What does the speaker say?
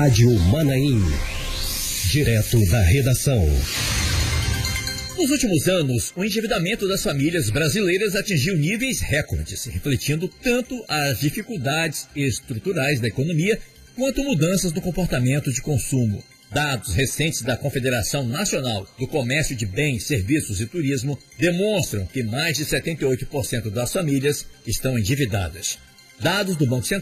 Rádio Manaim. Direto da redação. Nos últimos anos, o endividamento das famílias brasileiras atingiu níveis recordes, refletindo tanto as dificuldades estruturais da economia quanto mudanças no comportamento de consumo. Dados recentes da Confederação Nacional do Comércio de Bens, Serviços e Turismo demonstram que mais de 78% das famílias estão endividadas. Dados do Banco Central